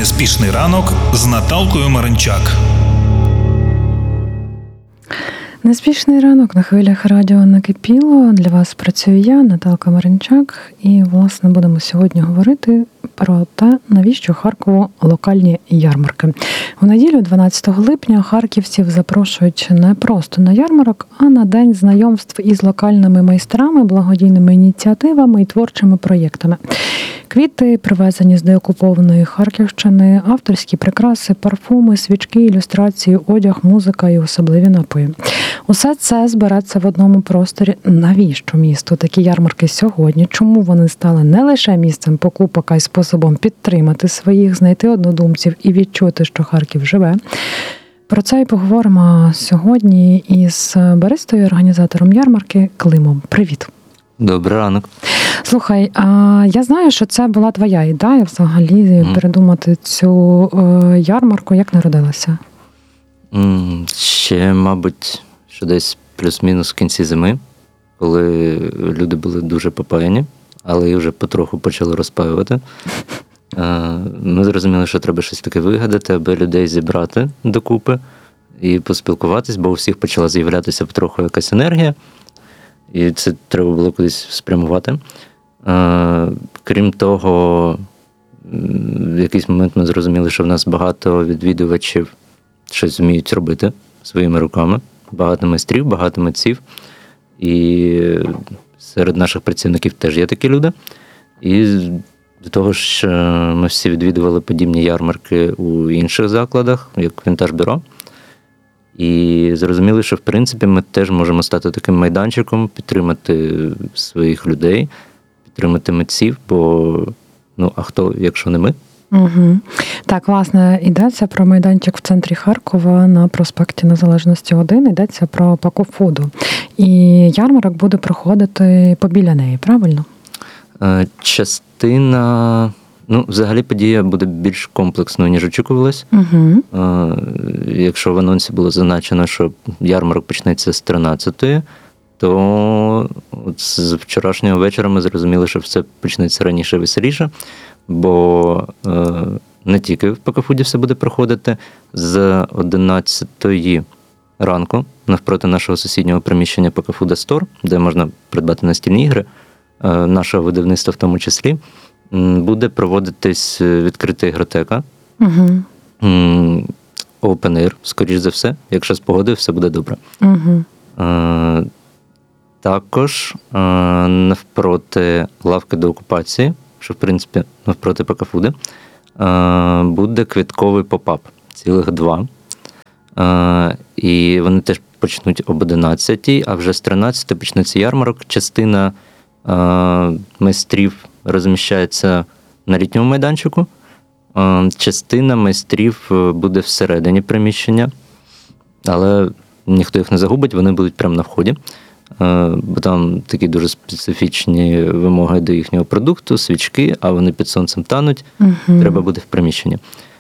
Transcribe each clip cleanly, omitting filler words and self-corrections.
Неспішний ранок з Наталкою Маринчак. Неспішний ранок на хвилях радіо «Накипіло». Для вас працюю я, Наталка Маринчак. І, власне, будемо сьогодні говорити про те, навіщо Харкову локальні ярмарки. У неділю, 12 липня, харківців запрошують не просто на ярмарок, а на день знайомств із локальними майстрами, благодійними ініціативами і творчими проєктами. Квіти, привезені з деокупованої Харківщини, авторські прикраси, парфуми, свічки, ілюстрації, одяг, музика і особливі напої. Усе це збереться в одному просторі. Навіщо місту такі ярмарки сьогодні? Чому вони стали не лише місцем покупок, а й способом підтримати своїх, знайти однодумців і відчути, що Харків живе? Про це і поговоримо сьогодні із баристою, організатором ярмарки Климом. Привіт! Добрий ранок. Слухай, я знаю, що це була твоя ідея взагалі передумати цю ярмарку. Як народилася? Ще, мабуть, що десь плюс-мінус в кінці зими, коли люди були дуже попаяні, але і вже потроху почали розпаювати. Ми зрозуміли, що треба щось таке вигадати, аби людей зібрати докупи і поспілкуватись, бо у всіх почала з'являтися потроху якась енергія. І це треба було кудись спрямувати. Крім того, в якийсь момент ми зрозуміли, що в нас багато відвідувачів щось вміють робити своїми руками. Багато майстрів, багато митців. І серед наших працівників теж є такі люди. І до того ж, ми всі відвідували подібні ярмарки у інших закладах, як Вінтаж-бюро. І зрозуміли, що, в принципі, ми теж можемо стати таким майданчиком, підтримати своїх людей, підтримати митців, бо, а хто, якщо не ми? Угу. Так, власне, йдеться про майданчик в центрі Харкова на проспекті Незалежності 1, йдеться про Пакофуду. І ярмарок буде проходити побіля неї, правильно? Частина... взагалі подія буде більш комплексною, ніж очікувалось. Угу. Якщо в анонсі було зазначено, що ярмарок почнеться з 13-ї, то з вчорашнього вечора ми зрозуміли, що все почнеться раніше, веселіше, бо не тільки в Пакофуді все буде проходити, з 11-ї ранку навпроти нашого сусіднього приміщення Пакофуда Стор, де можна придбати настільні ігри, нашого видавництва в тому числі, буде проводитись відкрита ігротека. Угу. Open Air, скоріш за все. Якщо з погодою, все буде добре. Угу. Також навпроти лавки до окупації, що, в принципі, навпроти Пакофуди, буде квітковий поп-ап. Цілих 2. І вони теж почнуть об 11-й, а вже з 13-ї почнеться ярмарок. Частина майстрів розміщається на літньому майданчику, частина майстрів буде всередині приміщення, але ніхто їх не загубить, вони будуть прямо на вході, бо там такі дуже специфічні вимоги до їхнього продукту, свічки, а вони під сонцем тануть, треба буде в приміщенні.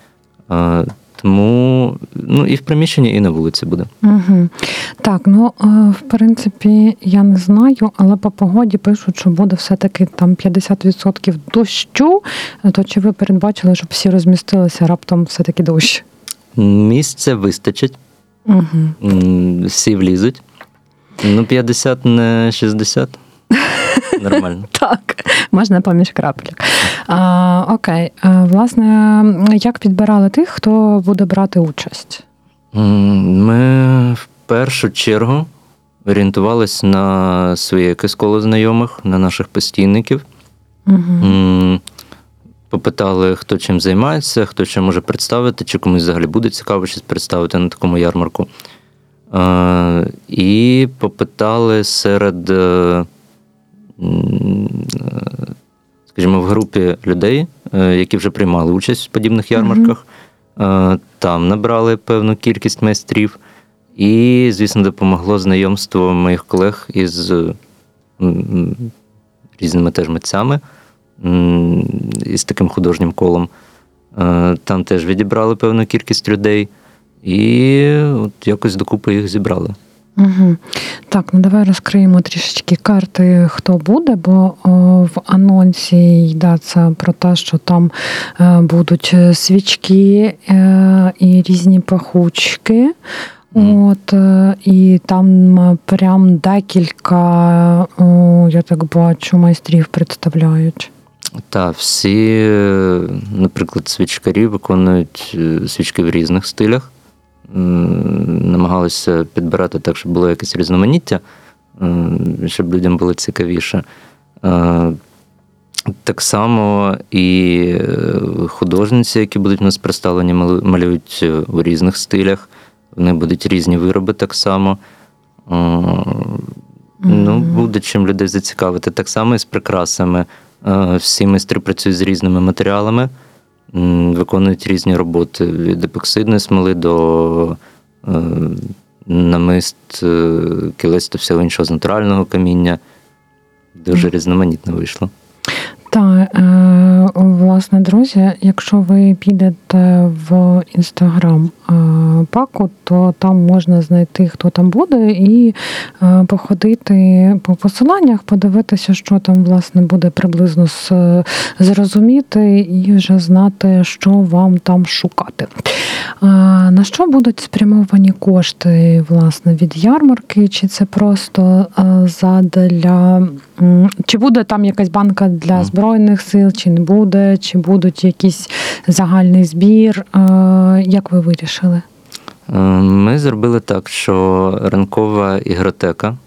Тому, і в приміщенні, і на вулиці буде. Угу. Так, в принципі, я не знаю, але по погоді пишуть, що буде все-таки там 50% дощу. То чи ви передбачили, щоб всі розмістилися, раптом все-таки дощ? Місця вистачить. Угу. Всі влізуть. 50, не 60. Нормально. Так, можна поміж крапель. Окей. Власне, як підбирали тих, хто буде брати участь? Ми в першу чергу орієнтувалися на своє якесь коло знайомих, на наших постійників. Угу. Попитали, хто чим займається, хто чим може представити, чи комусь взагалі буде цікаво щось представити на такому ярмарку. І попитали серед, скажімо, в групі людей, які вже приймали участь в подібних ярмарках. Там набрали певну кількість майстрів. І, звісно, допомогло знайомство моїх колег із різними теж митцями, із таким художнім колом. Там теж відібрали певну кількість людей і от якось докупи їх зібрали. Угу. Так, ну давай розкриємо трішечки карти, хто буде, бо в анонсі йдеться про те, що там будуть свічки і різні пахучки. От, і там прям декілька, я так бачу, майстрів представляють. Так, всі, наприклад, свічкарі виконують свічки в різних стилях. Намагалися підбирати так, щоб було якесь різноманіття, щоб людям було цікавіше. Так само і художниці, які будуть у нас представлені, малюють у різних стилях. Вони будуть різні вироби так само. Ну, буде чим людей зацікавити. Так само і з прикрасами. Всі майстри працюють з різними матеріалами, виконують різні роботи від епоксидної смоли до намист, кілець та всього іншого з натурального каміння. Дуже різноманітно вийшло. Так, власне, друзі, якщо ви підете в Інстаграм Паку, то там можна знайти, хто там буде, і походити по посиланнях, подивитися, що там, власне, буде приблизно зрозуміти і вже знати, що вам там шукати. На що будуть спрямовані кошти, власне, від ярмарки? Чи це просто задля... Чи буде там якась банка для Збройних сил, чи не буде? Чи будуть якийсь загальний збір? Як ви вирішили? Ми зробили так, що ранкова ігротека,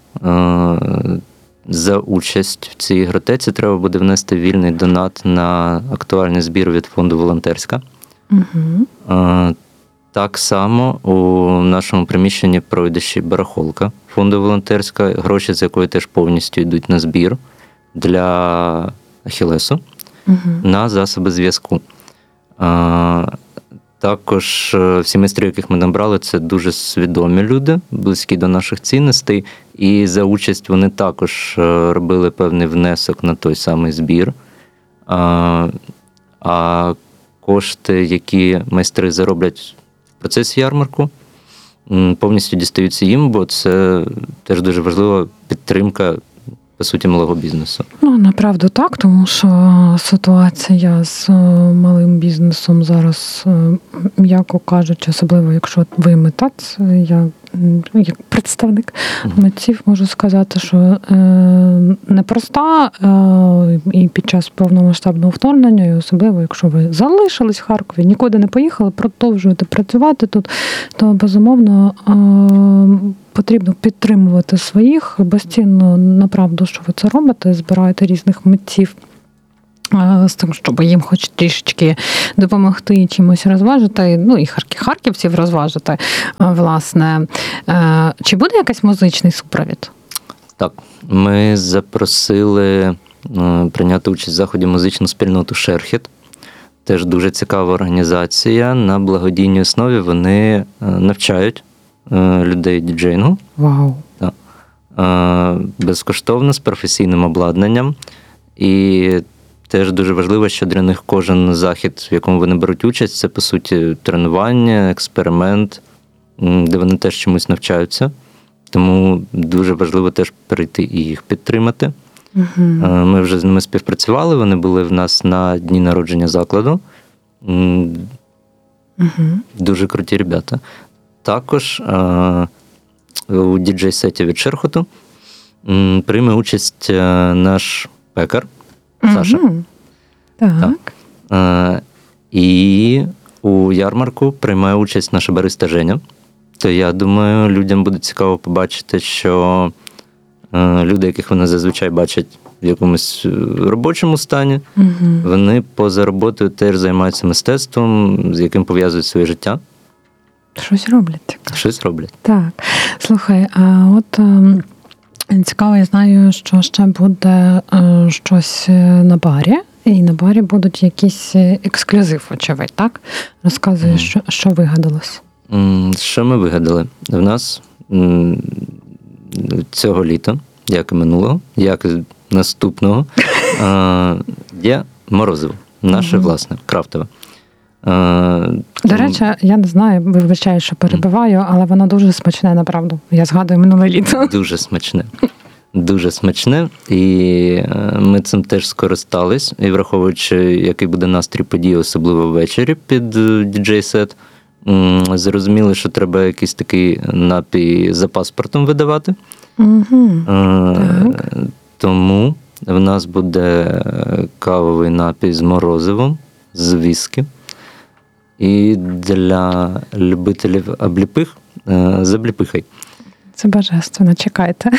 за участь в цій ігротеці треба буде внести вільний донат на актуальний збір від фонду «Волонтерська». Угу. Так само у нашому приміщенні пройде ще барахолка фонду «Волонтерська», гроші з якої теж повністю йдуть на збір для Ахілесу, на засоби зв'язку. Також всі майстри, яких ми набрали, це дуже свідомі люди, близькі до наших цінностей, і за участь вони також робили певний внесок на той самий збір. А кошти, які майстри зароблять в процесі ярмарку, повністю дістаються їм, бо це теж дуже важлива підтримка, по суті, малого бізнесу. Ну, направду так, тому що ситуація з малим бізнесом зараз, м'яко кажучи, особливо якщо ви митець, я як представник митців можу сказати, що непроста і під час повномасштабного вторгнення, і особливо, якщо ви залишились в Харкові, нікуди не поїхали, продовжуєте працювати тут, то, безумовно, потрібно підтримувати своїх. Безцінно, направду, що ви це робите, збираєте різних митців з тим, щоб їм хоч трішечки допомогти чимось розважити, ну і харківців розважити, власне. Чи буде якийсь музичний супровід? Так, ми запросили прийняти участь в заході музичну спільноту «Шерхет». Теж дуже цікава організація. На благодійній основі вони навчають людей діджеїнгу. Вау! Так. Безкоштовно, з професійним обладнанням. І теж дуже важливо, що для них кожен захід, в якому вони беруть участь, це, по суті, тренування, експеримент, де вони теж чомусь навчаються. Тому дуже важливо теж прийти і їх підтримати. Угу. Ми вже з ними співпрацювали, вони були в нас на дні народження закладу. Угу. Дуже круті ребята. Також у діджей-сеті від Шерхоту прийме участь наш пекар Саша. Так. І у ярмарку приймає участь наша бариста Женя. То я думаю, людям буде цікаво побачити, що люди, яких вони зазвичай бачать в якомусь робочому стані, вони поза роботою теж займаються мистецтвом, з яким пов'язують своє життя. Щось роблять. Щось роблять. Так. Слухай, а от цікаво, я знаю, що ще буде щось на барі, і на барі будуть якісь ексклюзив, очевидь, так? Розказуй, що вигадалось. Що ми вигадали? В нас цього літа, як і минулого, як і наступного, є морозиво. Наше, власне, крафтове. До речі, я не знаю, вибачаю, що перебиваю, але воно дуже смачне, направду. Я згадую минуле літо. Дуже смачне. Дуже смачне, і ми цим теж скористались. І враховуючи, який буде настрій події, особливо ввечері під діджей-сет, зрозуміли, що треба якийсь такий напій за паспортом видавати. Угу. Тому в нас буде кавовий напій з морозивом, з віскі. І для любителів обліпих з обліпихой. Це божественно, чекайте.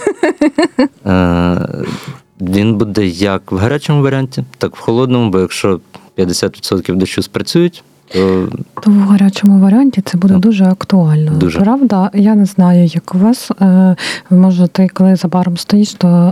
Він буде як в гарячому варіанті, так в холодному, бо якщо 50% дощу спрацюють, то в гарячому варіанті це буде дуже актуально. Дуже. Правда, я не знаю, як у вас. Може, ти коли за баром стоїш, то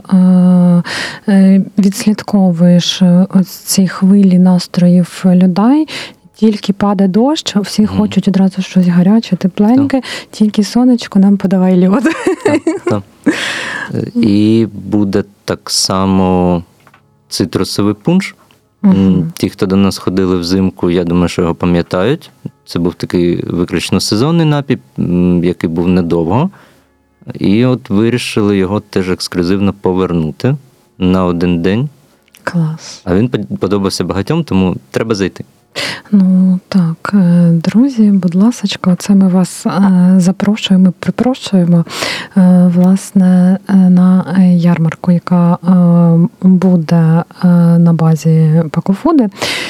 відслідковуєш ось ці хвилі настроїв людей. Тільки паде дощ, всі хочуть одразу щось гаряче, тепленьке, тільки сонечко нам подавай льод. Так. І буде так само цитрусовий пунш. Ті, хто до нас ходили взимку, я думаю, що його пам'ятають. Це був такий виключно сезонний напій, який був недовго. І от вирішили його теж ексклюзивно повернути на один день. Клас. А він подобався багатьом, тому треба зайти. Ну так, друзі, будь ласочка, це ми вас запрошуємо, припрошуємо, власне, на ярмарку, яка буде на базі Пакофуди.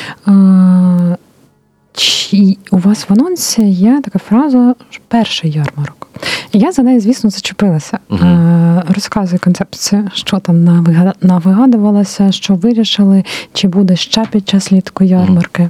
Чи у вас в анонсі є така фраза «перший ярмарок»? Я за неї, звісно, зачепилася. Розказуй концепцію, що там навигадувалося, що вирішили, чи буде ще під час літку ярмарки?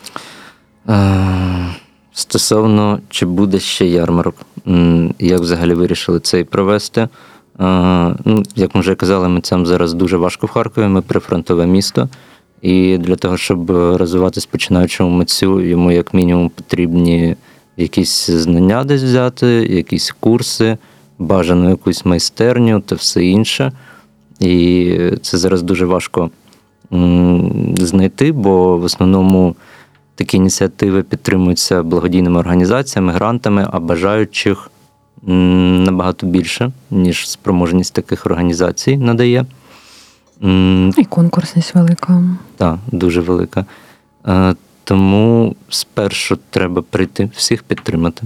Стосовно, чи буде ще ярмарок, як взагалі вирішили це і провести. Як ми вже казали, митцям зараз дуже важко в Харкові, ми прифронтове місто. І для того, щоб розвиватись починаючому митцю, йому як мінімум потрібні якісь знання десь взяти, якісь курси, бажану якусь майстерню та все інше. І це зараз дуже важко знайти, бо в основному такі ініціативи підтримуються благодійними організаціями, грантами, а бажаючих набагато більше, ніж спроможність таких організацій надає. І конкурсність велика. Так, дуже велика. Тому спершу треба прийти, всіх підтримати.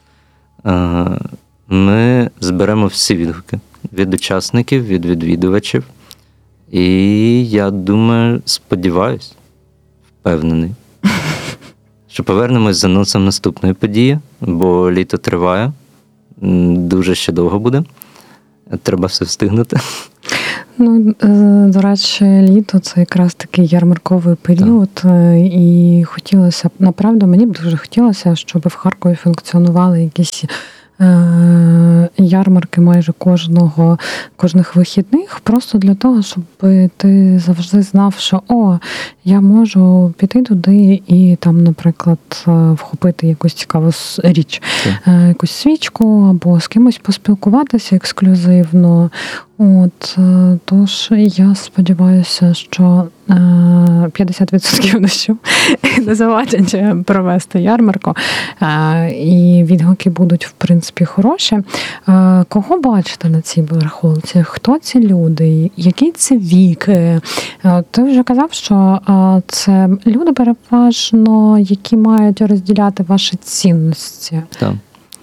Ми зберемо всі відгуки від учасників, від відвідувачів. І я думаю, сподіваюсь, впевнений, що повернемось з анонсом наступної події, бо літо триває, дуже ще довго буде. Треба все встигнути. Ну, до речі, літо – це якраз такий ярмарковий період. Так. І хотілося б, направду, мені б дуже хотілося, щоб в Харкові функціонували якісь ярмарки майже кожних вихідних, просто для того, щоб ти завжди знав, що я можу піти туди і там, наприклад, вхопити якусь цікаву річ, якусь свічку або з кимось поспілкуватися ексклюзивно. Тож я сподіваюся, що 50% дощу не завадять провести ярмарку, і відгуки будуть, в принципі, хороші. Кого бачите на цій барахолці? Хто ці люди? Який це вік? Ти вже казав, що це люди переважно, які мають розділяти ваші цінності. Так.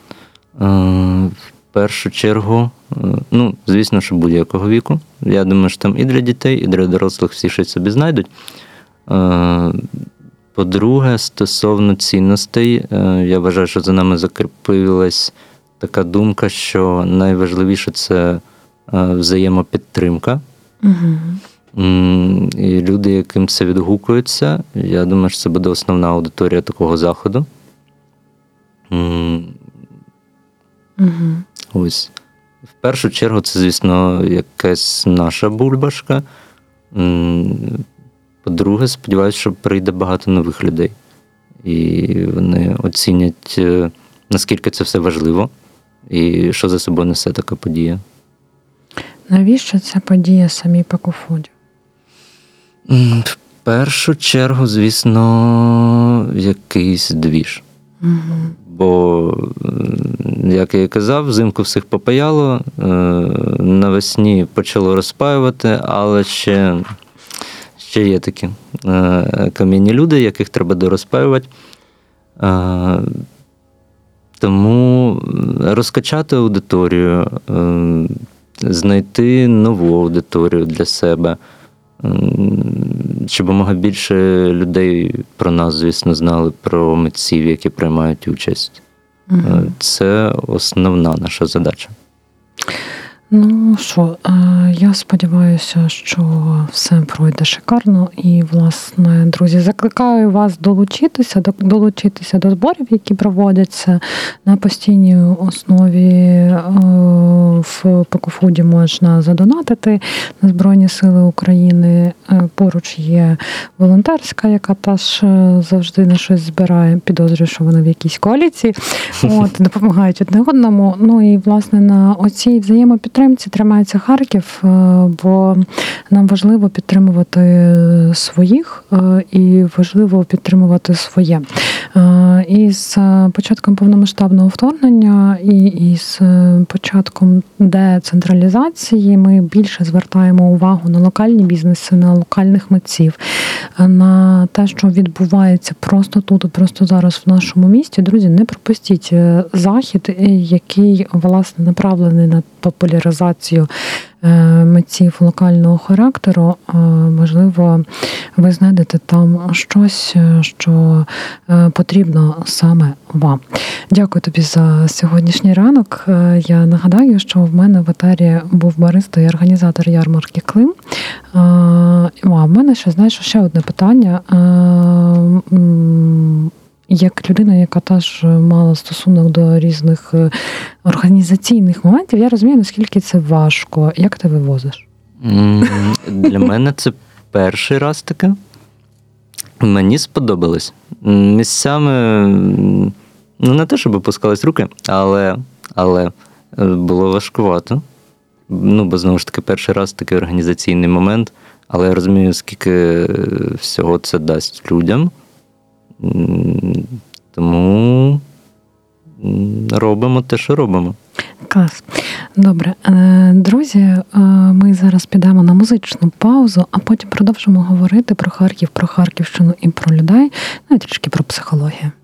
В першу чергу, звісно, що будь-якого віку. Я думаю, що там і для дітей, і для дорослих всі щось собі знайдуть. По-друге, стосовно цінностей, я вважаю, що за нами закріпилась така думка, що найважливіше – це взаємопідтримка. Угу. І люди, яким це відгукується, я думаю, що це буде основна аудиторія такого заходу. Угу. Ось. В першу чергу це, звісно, якась наша бульбашка. По-друге, сподіваюся, що прийде багато нових людей. І вони оцінять, наскільки це все важливо, і що за собою несе така подія. Навіщо ця подія самій Пакофуді? В першу чергу, звісно, якийсь двіж. Угу. Бо, як я і казав, взимку всіх попаяло, навесні почало розпаювати, але ще є такі кам'яні люди, яких треба дорозпаювати. Тому розкачати аудиторію, знайти нову аудиторію для себе, щоб якомога більше людей про нас, звісно, знали, про митців, які приймають участь. Угу. Це основна наша задача. Ну що, я сподіваюся, що все пройде шикарно. І, власне, друзі, закликаю вас долучитися до зборів, які проводяться на постійній основі. В Пекофуді можна задонатити на Збройні Сили України. Поруч є волонтерська, яка теж завжди на щось збирає. Підозрюю, що вона в якійсь коаліції. Допомагають одне одному. Ну і, власне, на оцій взаємопідтримці тримається Харків, бо нам важливо підтримувати своїх і важливо підтримувати своє. І з початком повномасштабного вторгнення і з початком децентралізації ми більше звертаємо увагу на локальні бізнеси, на локальних митців, на те, що відбувається просто тут, просто зараз в нашому місті. Друзі, не пропустіть захід, який, власне, направлений на популяризацію митців локального характеру. Можливо, ви знайдете там щось, що потрібно саме вам. Дякую тобі за сьогоднішній ранок. Я нагадаю, що в мене в етері був бариста і організатор ярмарки Клим. В мене ще одне питання. Як людина, яка теж мала стосунок до різних організаційних моментів, я розумію, наскільки це важко. Як ти вивозиш? Для мене це перший раз таке. Мені сподобалось. Місцями, не те, щоб опускались руки, але було важкувато. Бо, знову ж таки, перший раз такий організаційний момент. Але я розумію, скільки всього це дасть людям. Тому робимо те, що робимо. Клас. Добре. Друзі, ми зараз підемо на музичну паузу, а потім продовжимо говорити про Харків, про Харківщину і про людей, і трішки про психологію.